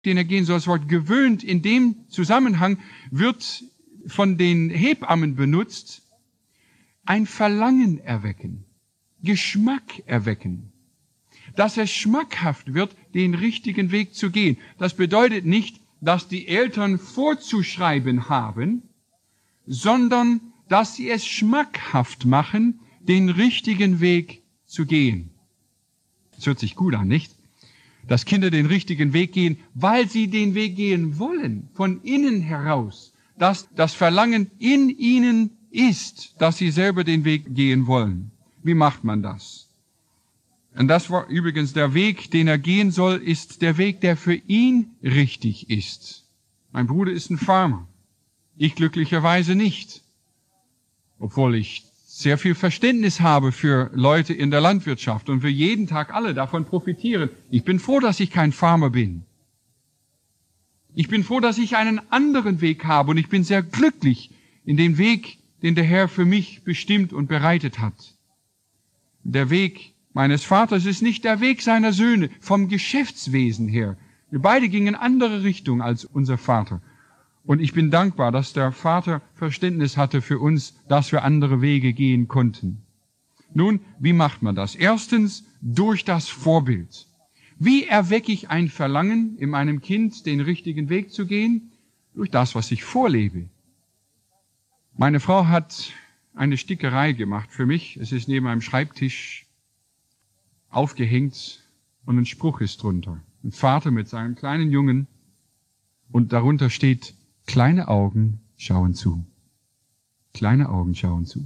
den er gehen soll. Das Wort gewöhnt in dem Zusammenhang wird von den Hebammen benutzt. Ein Verlangen erwecken, Geschmack erwecken, dass es schmackhaft wird, den richtigen Weg zu gehen. Das bedeutet nicht, dass die Eltern vorzuschreiben haben, sondern dass sie es schmackhaft machen, den richtigen Weg zu gehen. Das hört sich gut an, nicht? Dass Kinder den richtigen Weg gehen, weil sie den Weg gehen wollen, von innen heraus. Dass das Verlangen in ihnen ist, dass sie selber den Weg gehen wollen. Wie macht man das? Und das war übrigens der Weg, den er gehen soll, ist der Weg, der für ihn richtig ist. Mein Bruder ist ein Farmer. Ich glücklicherweise nicht. Obwohl ich sehr viel Verständnis habe für Leute in der Landwirtschaft und wir jeden Tag alle davon profitieren. Ich bin froh, dass ich kein Farmer bin. Ich bin froh, dass ich einen anderen Weg habe und ich bin sehr glücklich in dem Weg, den der Herr für mich bestimmt und bereitet hat. Der Weg meines Vaters ist nicht der Weg seiner Söhne vom Geschäftswesen her. Wir beide gingen andere Richtung als unser Vater. Und ich bin dankbar, dass der Vater Verständnis hatte für uns, dass wir andere Wege gehen konnten. Nun, wie macht man das? Erstens, durch das Vorbild. Wie erwecke ich ein Verlangen in meinem Kind, den richtigen Weg zu gehen? Durch das, was ich vorlebe. Meine Frau hat eine Stickerei gemacht für mich. Es ist neben meinem Schreibtisch aufgehängt und ein Spruch ist drunter. Ein Vater mit seinem kleinen Jungen und darunter steht: Kleine Augen schauen zu. Kleine Augen schauen zu.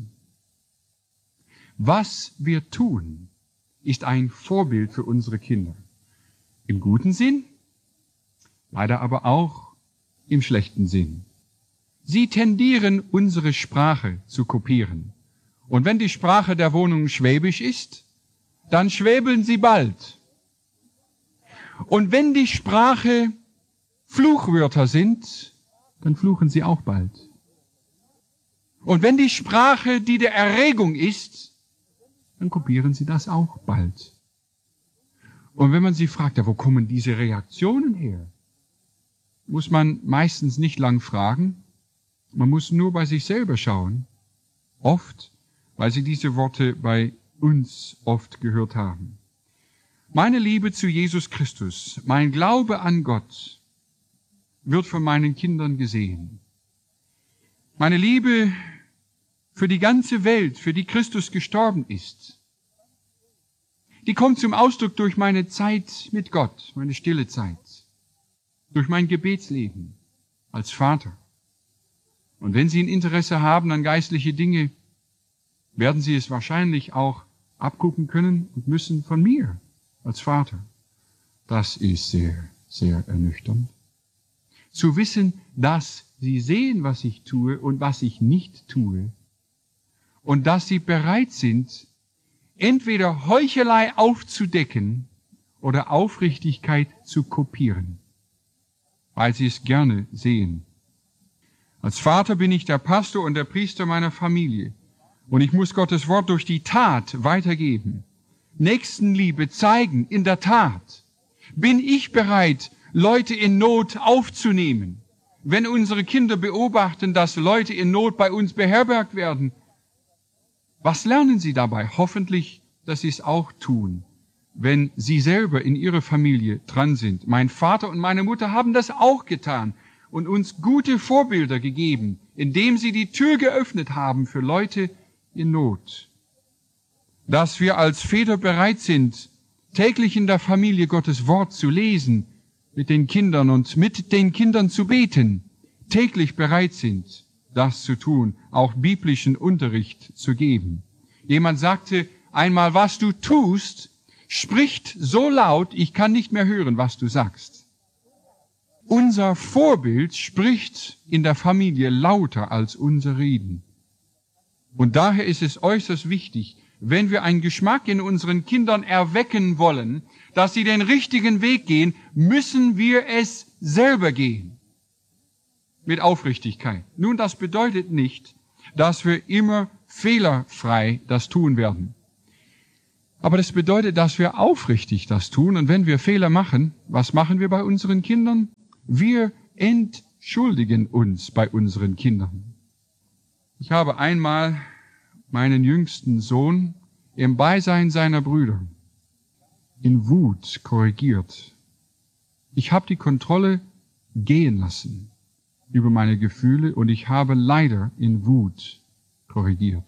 Was wir tun, ist ein Vorbild für unsere Kinder. Im guten Sinn, leider aber auch im schlechten Sinn. Sie tendieren, unsere Sprache zu kopieren. Und wenn die Sprache der Wohnung Schwäbisch ist, dann schwäbeln sie bald. Und wenn die Sprache Fluchwörter sind, dann fluchen sie auch bald. Und wenn die Sprache die der Erregung ist, dann kopieren sie das auch bald. Und wenn man sie fragt, ja, wo kommen diese Reaktionen her? Muss man meistens nicht lang fragen. Man muss nur bei sich selber schauen. Oft, weil sie diese Worte bei uns oft gehört haben. Meine Liebe zu Jesus Christus, mein Glaube an Gott, wird von meinen Kindern gesehen. Meine Liebe für die ganze Welt, für die Christus gestorben ist, die kommt zum Ausdruck durch meine Zeit mit Gott, meine stille Zeit, durch mein Gebetsleben als Vater. Und wenn Sie ein Interesse haben an geistliche Dinge, werden Sie es wahrscheinlich auch abgucken können und müssen von mir als Vater. Das ist sehr, sehr ernüchternd. Zu wissen, dass Sie sehen, was ich tue und was ich nicht tue. Und dass Sie bereit sind, entweder Heuchelei aufzudecken oder Aufrichtigkeit zu kopieren, weil Sie es gerne sehen. Als Vater bin ich der Pastor und der Priester meiner Familie. Und ich muss Gottes Wort durch die Tat weitergeben. Nächstenliebe zeigen, in der Tat. Bin ich bereit, Leute in Not aufzunehmen? Wenn unsere Kinder beobachten, dass Leute in Not bei uns beherbergt werden, was lernen sie dabei? Hoffentlich, dass sie es auch tun, wenn sie selber in ihrer Familie dran sind. Mein Vater und meine Mutter haben das auch getan und uns gute Vorbilder gegeben, indem sie die Tür geöffnet haben für Leute in Not. Dass wir als Väter bereit sind, täglich in der Familie Gottes Wort zu lesen, mit den Kindern und mit den Kindern zu beten, täglich bereit sind, das zu tun, auch biblischen Unterricht zu geben. Jemand sagte einmal, was du tust, spricht so laut, ich kann nicht mehr hören, was du sagst. Unser Vorbild spricht in der Familie lauter als unser Reden. Und daher ist es äußerst wichtig, wenn wir einen Geschmack in unseren Kindern erwecken wollen, dass sie den richtigen Weg gehen, müssen wir es selber gehen. Mit Aufrichtigkeit. Nun, das bedeutet nicht, dass wir immer fehlerfrei das tun werden. Aber das bedeutet, dass wir aufrichtig das tun. Und wenn wir Fehler machen, was machen wir bei unseren Kindern? Wir entschuldigen uns bei unseren Kindern. Ich habe einmal meinen jüngsten Sohn im Beisein seiner Brüder in Wut korrigiert. Ich habe die Kontrolle gehen lassen über meine Gefühle und ich habe leider in Wut korrigiert.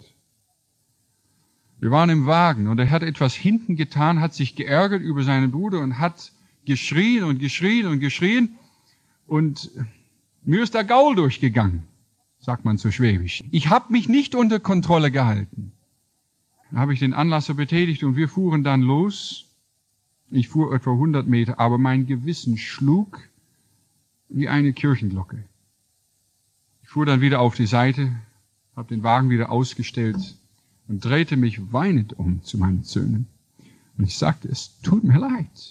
Wir waren im Wagen und er hat etwas hinten getan, hat sich geärgert über seinen Bruder und hat geschrien und geschrien und geschrien und mir ist der Gaul durchgegangen, sagt man so schwäbisch. Ich habe mich nicht unter Kontrolle gehalten. Da habe ich den Anlasser betätigt und wir fuhren dann los. Ich fuhr etwa 100 Meter, aber mein Gewissen schlug wie eine Kirchenglocke. Ich fuhr dann wieder auf die Seite, habe den Wagen wieder ausgestellt und drehte mich weinend um zu meinen Söhnen. Und ich sagte, es tut mir leid.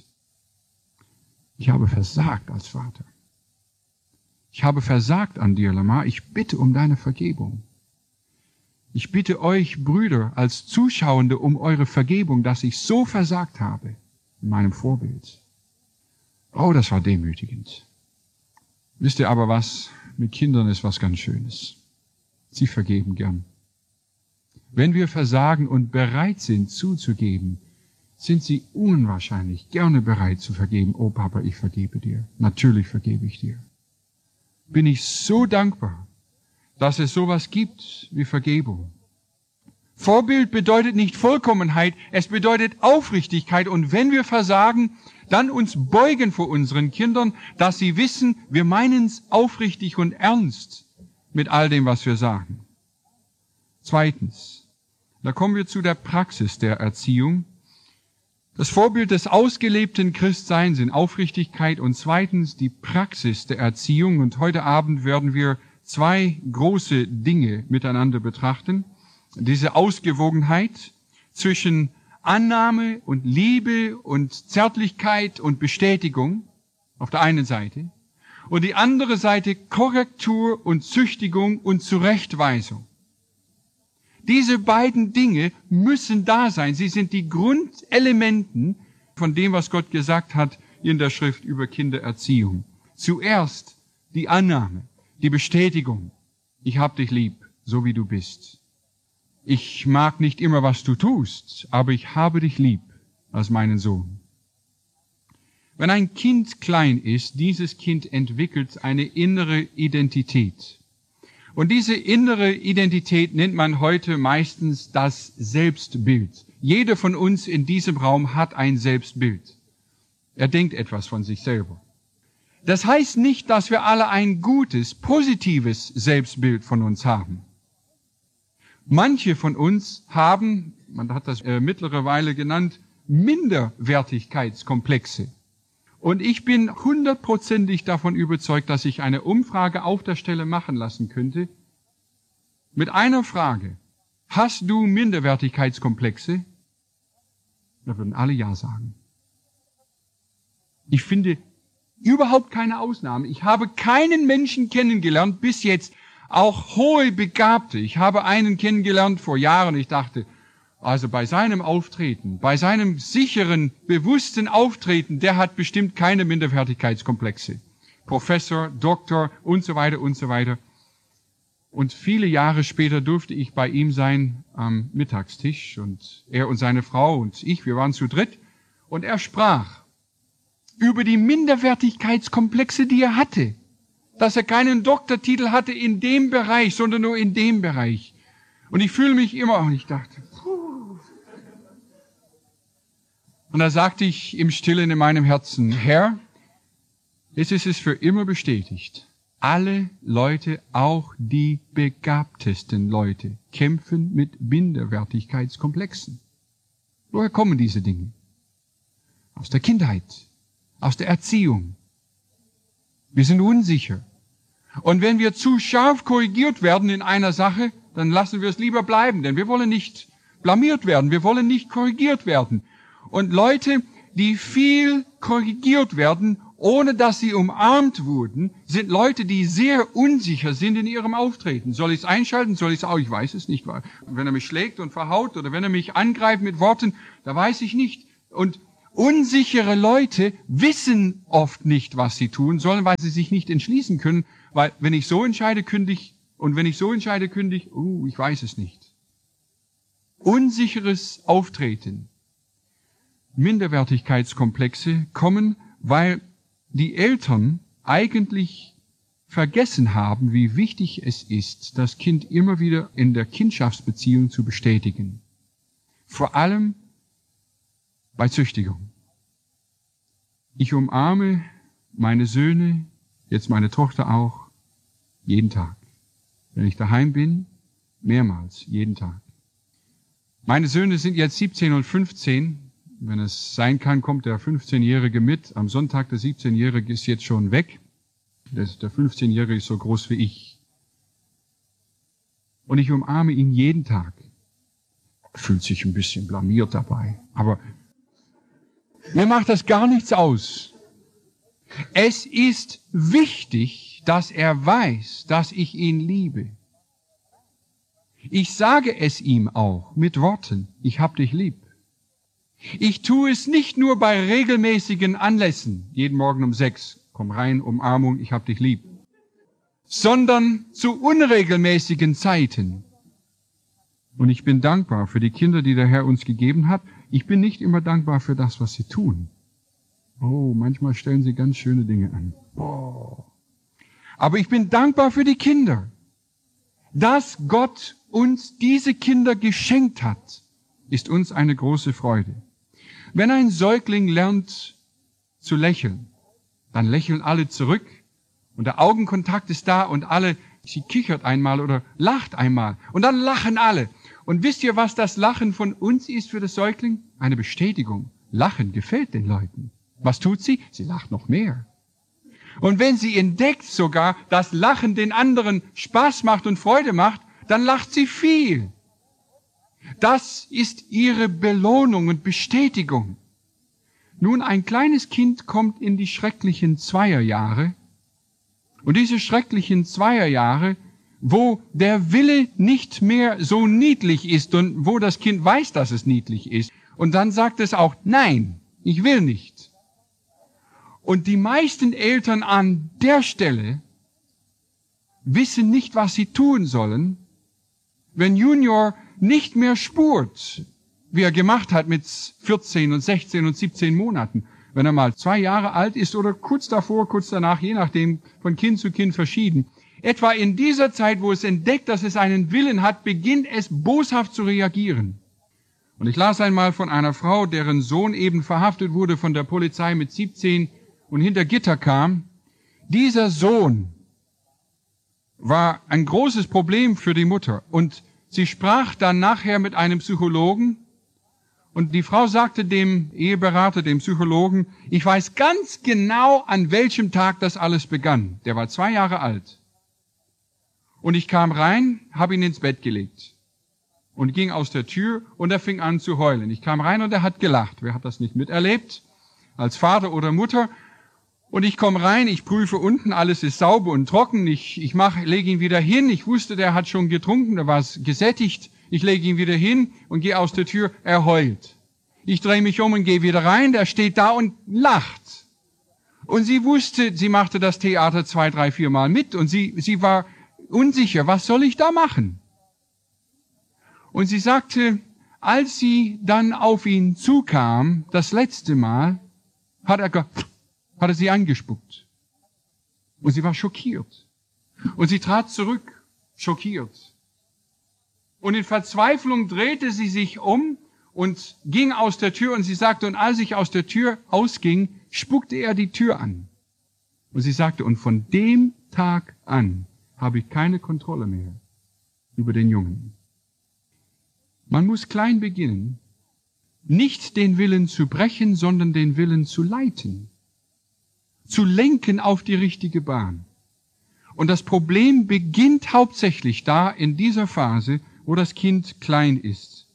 Ich habe versagt als Vater. Ich habe versagt an dir, Lamar. Ich bitte um deine Vergebung. Ich bitte euch, Brüder, als Zuschauende um eure Vergebung, dass ich so versagt habe in meinem Vorbild. Oh, das war demütigend. Wisst ihr aber was? Mit Kindern ist was ganz Schönes. Sie vergeben gern. Wenn wir versagen und bereit sind zuzugeben, sind sie unwahrscheinlich gerne bereit zu vergeben. Oh Papa, ich vergebe dir. Natürlich vergebe ich dir. Bin ich so dankbar, dass es sowas gibt wie Vergebung. Vorbild bedeutet nicht Vollkommenheit, es bedeutet Aufrichtigkeit. Und wenn wir versagen, dann uns beugen vor unseren Kindern, dass sie wissen, wir meinen es aufrichtig und ernst mit all dem, was wir sagen. Zweitens, da kommen wir zu der Praxis der Erziehung. Das Vorbild des ausgelebten Christseins in Aufrichtigkeit und zweitens die Praxis der Erziehung. Und heute Abend werden wir zwei große Dinge miteinander betrachten. Diese Ausgewogenheit zwischen Annahme und Liebe und Zärtlichkeit und Bestätigung auf der einen Seite und die andere Seite Korrektur und Züchtigung und Zurechtweisung. Diese beiden Dinge müssen da sein. Sie sind die Grundelementen von dem, was Gott gesagt hat in der Schrift über Kindererziehung. Zuerst die Annahme, die Bestätigung. Ich hab dich lieb, so wie du bist. Ich mag nicht immer, was du tust, aber ich habe dich lieb als meinen Sohn. Wenn ein Kind klein ist, dieses Kind entwickelt eine innere Identität. Und diese innere Identität nennt man heute meistens das Selbstbild. Jeder von uns in diesem Raum hat ein Selbstbild. Er denkt etwas von sich selber. Das heißt nicht, dass wir alle ein gutes, positives Selbstbild von uns haben. Manche von uns haben, man hat das mittlerweile genannt, Minderwertigkeitskomplexe. Und ich bin 100%ig davon überzeugt, dass ich eine Umfrage auf der Stelle machen lassen könnte mit einer Frage. Hast du Minderwertigkeitskomplexe? Da würden alle Ja sagen. Ich finde überhaupt keine Ausnahme. Ich habe keinen Menschen kennengelernt bis jetzt, auch hohe Begabte. Ich habe einen kennengelernt vor Jahren. Ich dachte, also bei seinem Auftreten, bei seinem sicheren, bewussten Auftreten, der hat bestimmt keine Minderwertigkeitskomplexe. Professor, Doktor und so weiter und so weiter. Und viele Jahre später durfte ich bei ihm sein am Mittagstisch und er und seine Frau und ich, wir waren zu dritt und er sprach über die Minderwertigkeitskomplexe, die er hatte. Dass er keinen Doktortitel hatte in dem Bereich, sondern nur in dem Bereich. Und ich fühle mich immer, und ich dachte, puh. Und da sagte ich im Stillen in meinem Herzen, Herr, jetzt ist es für immer bestätigt. Alle Leute, auch die begabtesten Leute, kämpfen mit Minderwertigkeitskomplexen. Woher kommen diese Dinge? Aus der Kindheit, aus der Erziehung. Wir sind unsicher. Und wenn wir zu scharf korrigiert werden in einer Sache, dann lassen wir es lieber bleiben, denn wir wollen nicht blamiert werden, wir wollen nicht korrigiert werden. Und Leute, die viel korrigiert werden ohne dass sie umarmt wurden, sind Leute, die sehr unsicher sind in ihrem Auftreten. Soll ich es einschalten? Soll ich es auch? Ich weiß es nicht. Wenn er mich schlägt und verhaut oder wenn er mich angreift mit Worten, da weiß ich nicht. Und unsichere Leute wissen oft nicht, was sie tun sollen, weil sie sich nicht entschließen können. Weil wenn ich so entscheide, kündige und wenn ich so entscheide, kündige, ich weiß es nicht. Unsicheres Auftreten. Minderwertigkeitskomplexe kommen, weil die Eltern eigentlich vergessen haben, wie wichtig es ist, das Kind immer wieder in der Kindschaftsbeziehung zu bestätigen. Vor allem bei Züchtigung. Ich umarme meine Söhne, jetzt meine Tochter auch, jeden Tag. Wenn ich daheim bin, mehrmals, jeden Tag. Meine Söhne sind jetzt 17 und 15. Wenn es sein kann, kommt der 15-Jährige mit. Am Sonntag, der 17-Jährige ist jetzt schon weg. Der 15-Jährige ist so groß wie ich. Und ich umarme ihn jeden Tag. Er fühlt sich ein bisschen blamiert dabei. Aber mir macht das gar nichts aus. Es ist wichtig, dass er weiß, dass ich ihn liebe. Ich sage es ihm auch mit Worten. Ich hab dich lieb. Ich tue es nicht nur bei regelmäßigen Anlässen, jeden Morgen um 6, komm rein, Umarmung, ich hab dich lieb, sondern zu unregelmäßigen Zeiten. Und ich bin dankbar für die Kinder, die der Herr uns gegeben hat. Ich bin nicht immer dankbar für das, was sie tun. Oh, manchmal stellen sie ganz schöne Dinge an. Oh. Aber ich bin dankbar für die Kinder. Dass Gott uns diese Kinder geschenkt hat, ist uns eine große Freude. Wenn ein Säugling lernt zu lächeln, dann lächeln alle zurück und der Augenkontakt ist da und sie kichert einmal oder lacht einmal und dann lachen alle. Und wisst ihr, was das Lachen von uns ist für das Säugling? Eine Bestätigung. Lachen gefällt den Leuten. Was tut sie? Sie lacht noch mehr. Und wenn sie entdeckt sogar, dass Lachen den anderen Spaß macht und Freude macht, dann lacht sie viel. Das ist ihre Belohnung und Bestätigung. Nun, ein kleines Kind kommt in die schrecklichen Zweierjahre. Und diese schrecklichen Zweierjahre, wo der Wille nicht mehr so niedlich ist und wo das Kind weiß, dass es niedlich ist. Und dann sagt es auch, nein, ich will nicht. Und die meisten Eltern an der Stelle wissen nicht, was sie tun sollen, wenn Junior nicht mehr spurt, wie er gemacht hat mit 14 und 16 und 17 Monaten. Wenn er mal 2 Jahre alt ist oder kurz davor, kurz danach, je nachdem, von Kind zu Kind verschieden. Etwa in dieser Zeit, wo es entdeckt, dass es einen Willen hat, beginnt es boshaft zu reagieren. Und ich las einmal von einer Frau, deren Sohn eben verhaftet wurde von der Polizei mit 17 und hinter Gitter kam. Dieser Sohn war ein großes Problem für die Mutter und sie sprach dann nachher mit einem Psychologen und die Frau sagte dem Eheberater, dem Psychologen, ich weiß ganz genau, an welchem Tag das alles begann. Der war 2 Jahre alt. Und ich kam rein, habe ihn ins Bett gelegt und ging aus der Tür und er fing an zu heulen. Ich kam rein und er hat gelacht. Wer hat das nicht miterlebt? Als Vater oder Mutter. Und ich komme rein, ich prüfe unten, alles ist sauber und trocken. Ich lege ihn wieder hin. Ich wusste, der hat schon getrunken, der war gesättigt. Ich lege ihn wieder hin und gehe aus der Tür. Er heult. Ich drehe mich um und gehe wieder rein. Der steht da und lacht. Und sie wusste, sie machte das Theater 2, 3, 4 Mal mit und sie war unsicher. Was soll ich da machen? Und sie sagte, als sie dann auf ihn zukam, das letzte Mal, hat er sie angespuckt. Und sie war schockiert. Und sie trat zurück, schockiert. Und in Verzweiflung drehte sie sich um und ging aus der Tür und sie sagte, und als ich aus der Tür ausging, spuckte er die Tür an. Und sie sagte, und von dem Tag an habe ich keine Kontrolle mehr über den Jungen. Man muss klein beginnen, nicht den Willen zu brechen, sondern den Willen zu leiten, zu lenken auf die richtige Bahn. Und das Problem beginnt hauptsächlich da in dieser Phase, wo das Kind klein ist.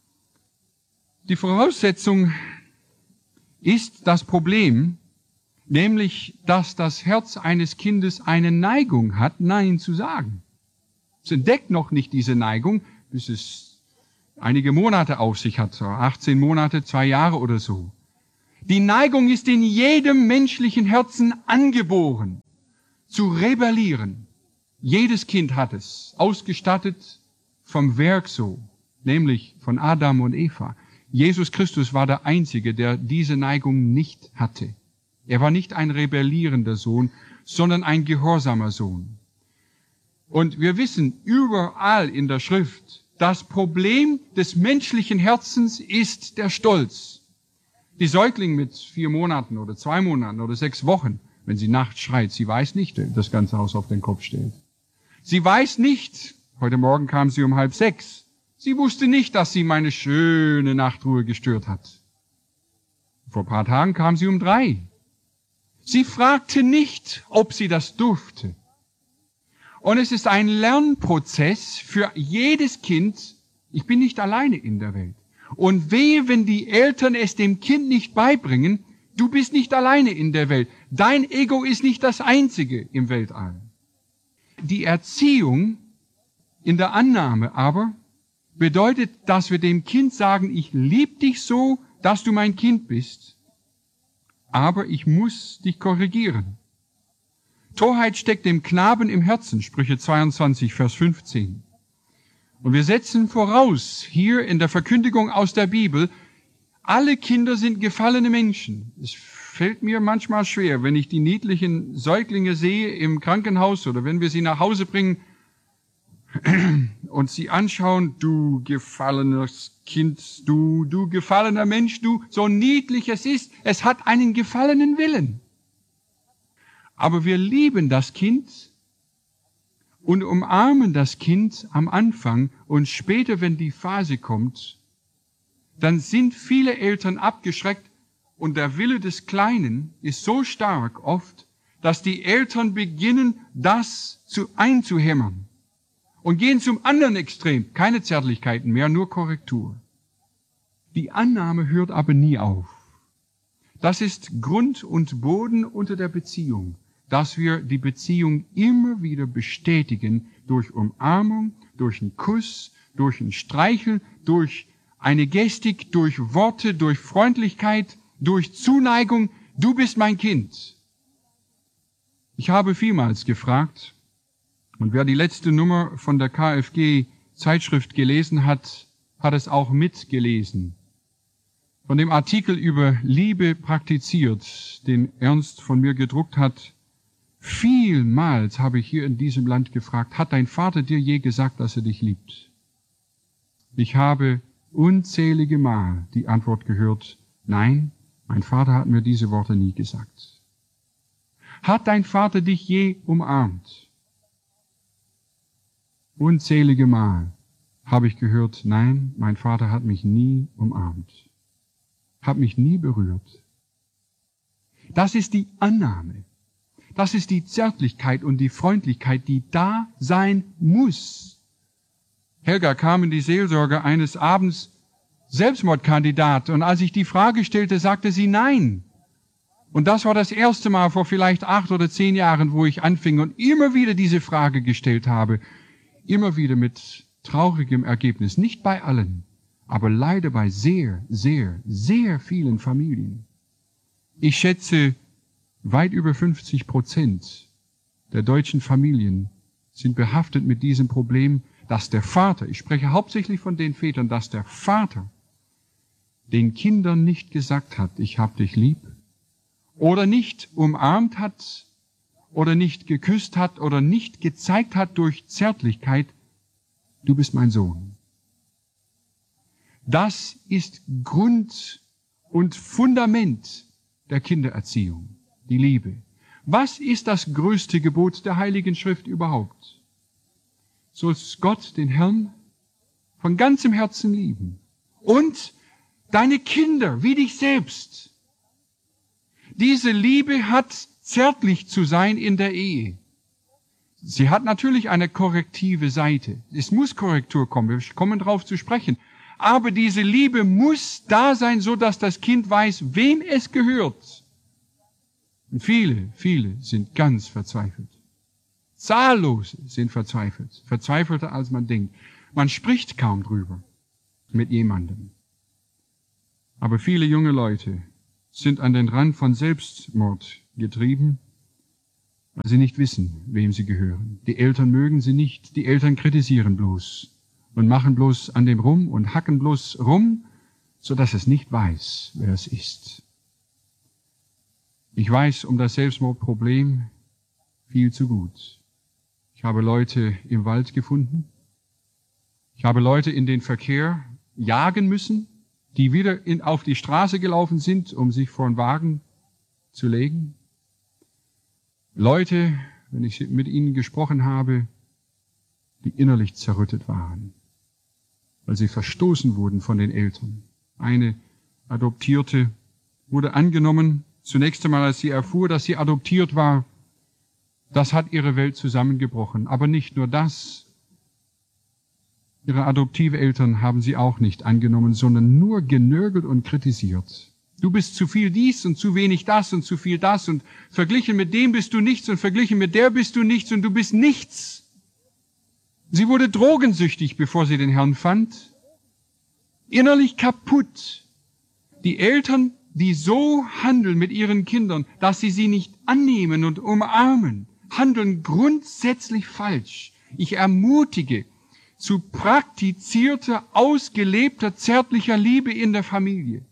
Die Voraussetzung ist das Problem, nämlich, dass das Herz eines Kindes eine Neigung hat, Nein zu sagen. Es entdeckt noch nicht diese Neigung, bis es einige Monate auf sich hat, 18 Monate, 2 Jahre oder so. Die Neigung ist in jedem menschlichen Herzen angeboren, zu rebellieren. Jedes Kind hat es, ausgestattet vom Werk so, nämlich von Adam und Eva. Jesus Christus war der Einzige, der diese Neigung nicht hatte. Er war nicht ein rebellierender Sohn, sondern ein gehorsamer Sohn. Und wir wissen überall in der Schrift, das Problem des menschlichen Herzens ist der Stolz. Die Säugling mit 4 Monaten oder 2 Monaten oder 6 Wochen, wenn sie nachts schreit, sie weiß nicht, dass das ganze Haus auf den Kopf stellt. Sie weiß nicht, heute Morgen kam sie um 5:30, sie wusste nicht, dass sie meine schöne Nachtruhe gestört hat. Vor ein paar Tagen kam sie um 3. Sie fragte nicht, ob sie das durfte. Und es ist ein Lernprozess für jedes Kind. Ich bin nicht alleine in der Welt. Und wehe, wenn die Eltern es dem Kind nicht beibringen, du bist nicht alleine in der Welt. Dein Ego ist nicht das einzige im Weltall. Die Erziehung in der Annahme aber bedeutet, dass wir dem Kind sagen, ich liebe dich so, dass du mein Kind bist, aber ich muss dich korrigieren. Torheit steckt dem Knaben im Herzen, Sprüche 22, Vers 15. Und wir setzen voraus, hier in der Verkündigung aus der Bibel, alle Kinder sind gefallene Menschen. Es fällt mir manchmal schwer, wenn ich die niedlichen Säuglinge sehe im Krankenhaus oder wenn wir sie nach Hause bringen und sie anschauen, du gefallenes Kind, du gefallener Mensch, du, so niedlich es ist, es hat einen gefallenen Willen. Aber wir lieben das Kind und umarmen das Kind am Anfang und später, wenn die Phase kommt, dann sind viele Eltern abgeschreckt und der Wille des Kleinen ist so stark oft, dass die Eltern beginnen, das einzuhämmern und gehen zum anderen Extrem. Keine Zärtlichkeiten mehr, nur Korrektur. Die Annahme hört aber nie auf. Das ist Grund und Boden unter der Beziehung, dass wir die Beziehung immer wieder bestätigen durch Umarmung, durch einen Kuss, durch ein Streicheln, durch eine Gestik, durch Worte, durch Freundlichkeit, durch Zuneigung. Du bist mein Kind. Ich habe vielmals gefragt, und wer die letzte Nummer von der KfG-Zeitschrift gelesen hat, hat es auch mitgelesen. Von dem Artikel über Liebe praktiziert, den Ernst von mir gedruckt hat, vielmals habe ich hier in diesem Land gefragt, hat dein Vater dir je gesagt, dass er dich liebt? Ich habe unzählige Mal die Antwort gehört, nein, mein Vater hat mir diese Worte nie gesagt. Hat dein Vater dich je umarmt? Unzählige Mal habe ich gehört, nein, mein Vater hat mich nie umarmt, hat mich nie berührt. Das ist die Annahme. Das ist die Zärtlichkeit und die Freundlichkeit, die da sein muss. Helga kam in die Seelsorge eines Abends Selbstmordkandidat und als ich die Frage stellte, sagte sie nein. Und das war das erste Mal vor vielleicht 8 oder 10 Jahren, wo ich anfing und immer wieder diese Frage gestellt habe. Immer wieder mit traurigem Ergebnis. Nicht bei allen, aber leider bei sehr, sehr, sehr vielen Familien. Ich schätze, weit über 50% der deutschen Familien sind behaftet mit diesem Problem, dass der Vater, ich spreche hauptsächlich von den Vätern, dass der Vater den Kindern nicht gesagt hat, ich hab dich lieb, oder nicht umarmt hat, oder nicht geküsst hat, oder nicht gezeigt hat durch Zärtlichkeit, du bist mein Sohn. Das ist Grund und Fundament der Kindererziehung. Die Liebe. Was ist das größte Gebot der Heiligen Schrift überhaupt? Sollst Gott, den Herrn, von ganzem Herzen lieben. Und deine Kinder wie dich selbst. Diese Liebe hat zärtlich zu sein in der Ehe. Sie hat natürlich eine korrektive Seite. Es muss Korrektur kommen. Wir kommen darauf zu sprechen. Aber diese Liebe muss da sein, so dass das Kind weiß, wem es gehört. Und viele sind ganz verzweifelt. Zahllose sind verzweifelt, verzweifelter als man denkt. Man spricht kaum drüber mit jemandem. Aber viele junge Leute sind an den Rand von Selbstmord getrieben, weil sie nicht wissen, wem sie gehören. Die Eltern mögen sie nicht, die Eltern kritisieren bloß und machen bloß an dem rum und hacken bloß rum, so dass es nicht weiß, wer es ist. Ich weiß um das Selbstmordproblem viel zu gut. Ich habe Leute im Wald gefunden. Ich habe Leute in den Verkehr jagen müssen, die wieder auf die Straße gelaufen sind, um sich vor einen Wagen zu legen. Leute, wenn ich mit ihnen gesprochen habe, die innerlich zerrüttet waren, weil sie verstoßen wurden von den Eltern. Eine Adoptierte wurde angenommen, zunächst einmal, als sie erfuhr, dass sie adoptiert war. Das hat ihre Welt zusammengebrochen. Aber nicht nur das. Ihre Adoptiveltern haben sie auch nicht angenommen, sondern nur genörgelt und kritisiert. Du bist zu viel dies und zu wenig das und zu viel das und verglichen mit dem bist du nichts und verglichen mit der bist du nichts und du bist nichts. Sie wurde drogensüchtig, bevor sie den Herrn fand. Innerlich kaputt. Die Eltern, die so handeln mit ihren Kindern, dass sie nicht annehmen und umarmen, handeln grundsätzlich falsch. Ich ermutige zu praktizierter, ausgelebter, zärtlicher Liebe in der Familie.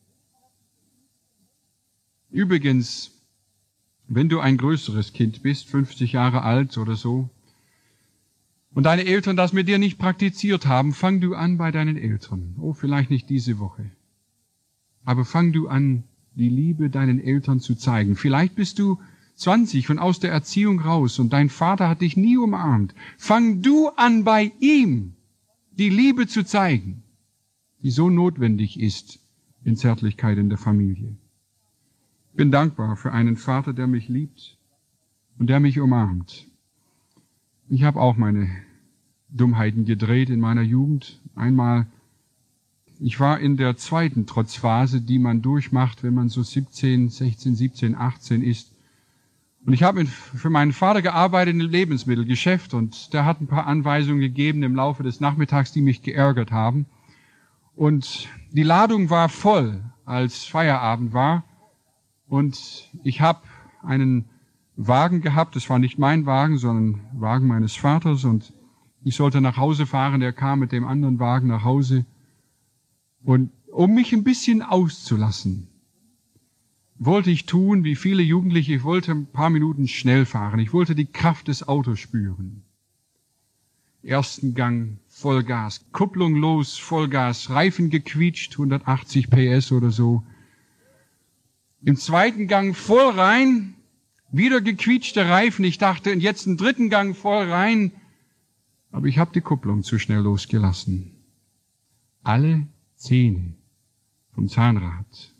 Übrigens, wenn du ein größeres Kind bist, 50 Jahre alt oder so, und deine Eltern das mit dir nicht praktiziert haben, fang du an bei deinen Eltern. Oh, vielleicht nicht diese Woche. Aber fang du an, die Liebe deinen Eltern zu zeigen. Vielleicht bist du 20 und aus der Erziehung raus und dein Vater hat dich nie umarmt. Fang du an, bei ihm die Liebe zu zeigen, die so notwendig ist in Zärtlichkeit in der Familie. Ich bin dankbar für einen Vater, der mich liebt und der mich umarmt. Ich habe auch meine Dummheiten gedreht in meiner Jugend. Einmal, ich war in der zweiten Trotzphase, die man durchmacht, wenn man so 16, 17, 18 ist. Und ich habe für meinen Vater gearbeitet im Lebensmittelgeschäft und der hat ein paar Anweisungen gegeben im Laufe des Nachmittags, die mich geärgert haben. Und die Ladung war voll, als Feierabend war. Und ich habe einen Wagen gehabt, das war nicht mein Wagen, sondern ein Wagen meines Vaters und ich sollte nach Hause fahren, der kam mit dem anderen Wagen nach Hause und um mich ein bisschen auszulassen, wollte ich tun, wie viele Jugendliche, ich wollte ein paar Minuten schnell fahren, ich wollte die Kraft des Autos spüren. Ersten Gang, Vollgas, Kupplung los, Vollgas, Reifen gequietscht, 180 PS oder so. Im zweiten Gang voll rein, wieder gequietschte Reifen. Ich dachte, und jetzt einen dritten Gang voll rein. Aber ich habe die Kupplung zu schnell losgelassen. Alle Zähne vom Zahnrad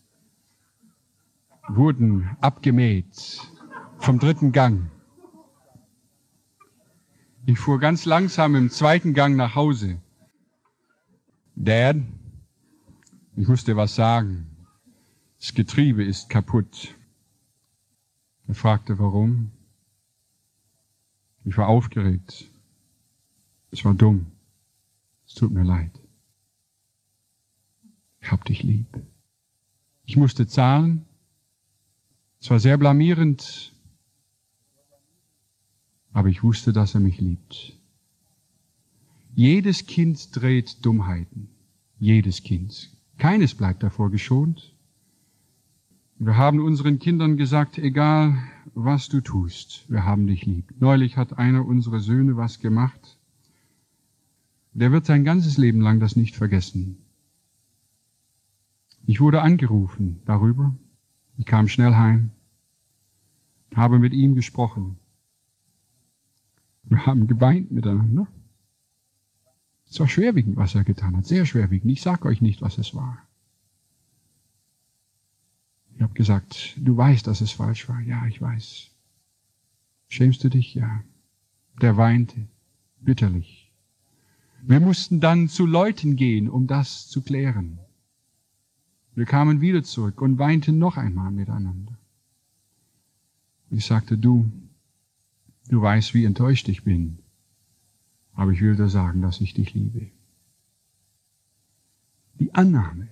wurden abgemäht vom dritten Gang. Ich fuhr ganz langsam im zweiten Gang nach Hause. Dad, ich musste was sagen. Das Getriebe ist kaputt. Er fragte, warum. Ich war aufgeregt. Es war dumm. Es tut mir leid. Ich hab dich lieb. Ich musste zahlen. Es war sehr blamierend, aber ich wusste, dass er mich liebt. Jedes Kind dreht Dummheiten. Jedes Kind. Keines bleibt davor geschont. Wir haben unseren Kindern gesagt, egal was du tust, wir haben dich lieb. Neulich hat einer unserer Söhne was gemacht. Der wird sein ganzes Leben lang das nicht vergessen. Ich wurde angerufen darüber. Ich kam schnell heim, habe mit ihm gesprochen. Wir haben geweint miteinander. Es war schwerwiegend, was er getan hat, sehr schwerwiegend. Ich sage euch nicht, was es war. Ich habe gesagt, du weißt, dass es falsch war. Ja, ich weiß. Schämst du dich? Ja. Der weinte bitterlich. Wir mussten dann zu Leuten gehen, um das zu klären. Wir kamen wieder zurück und weinten noch einmal miteinander. Ich sagte, du weißt, wie enttäuscht ich bin, aber ich will dir sagen, dass ich dich liebe. Die Annahme.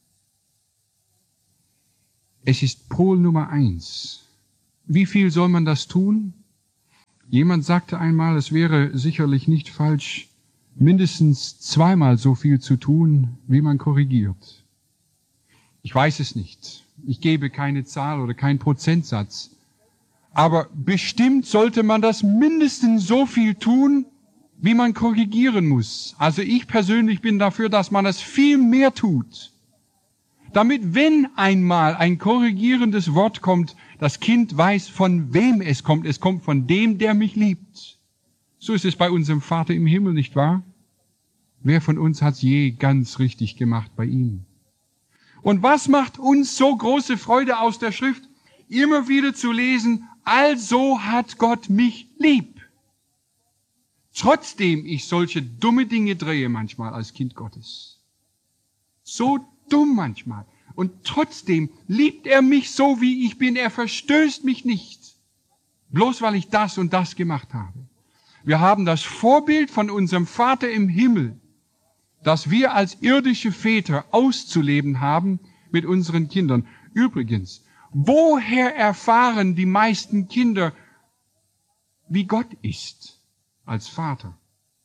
Es ist Pol Nummer 1. Wie viel soll man das tun? Jemand sagte einmal, es wäre sicherlich nicht falsch, mindestens 2-mal so viel zu tun, wie man korrigiert. Ich weiß es nicht. Ich gebe keine Zahl oder keinen Prozentsatz. Aber bestimmt sollte man das mindestens so viel tun, wie man korrigieren muss. Also ich persönlich bin dafür, dass man es viel mehr tut. Damit, wenn einmal ein korrigierendes Wort kommt, das Kind weiß, von wem es kommt. Es kommt von dem, der mich liebt. So ist es bei unserem Vater im Himmel, nicht wahr? Wer von uns hat's je ganz richtig gemacht bei ihm? Und was macht uns so große Freude aus der Schrift? Immer wieder zu lesen, also hat Gott mich lieb. Trotzdem ich solche dumme Dinge drehe manchmal als Kind Gottes. So dumm manchmal. Und trotzdem liebt er mich so, wie ich bin. Er verstößt mich nicht. Bloß weil ich das und das gemacht habe. Wir haben das Vorbild von unserem Vater im Himmel, das wir als irdische Väter auszuleben haben mit unseren Kindern. Übrigens, woher erfahren die meisten Kinder, wie Gott ist als Vater?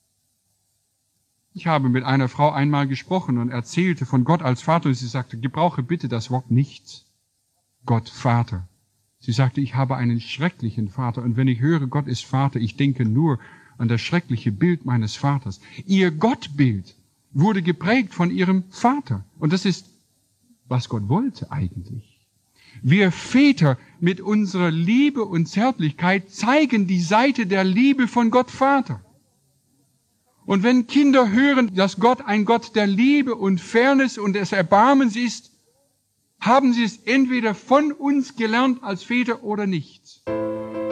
Ich habe mit einer Frau einmal gesprochen und erzählte von Gott als Vater und sie sagte, gebrauche bitte das Wort nicht. Gott Vater. Sie sagte, ich habe einen schrecklichen Vater und wenn ich höre, Gott ist Vater, ich denke nur an das schreckliche Bild meines Vaters. Ihr Gottbild wurde geprägt von ihrem Vater. Und das ist, was Gott wollte eigentlich. Wir Väter mit unserer Liebe und Zärtlichkeit zeigen die Seite der Liebe von Gott Vater. Und wenn Kinder hören, dass Gott ein Gott der Liebe und Fairness und des Erbarmens ist, haben sie es entweder von uns gelernt als Väter oder nicht.